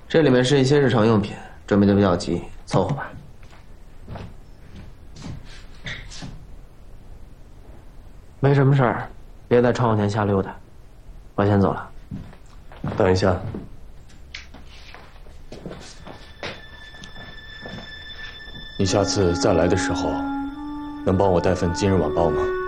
这里面是一些日常用品，准备的比较急，凑合吧。没什么事儿，别在窗户前瞎溜达。我先走了。 等一下，你下次再来的时候，能帮我带份《今日晚报》吗？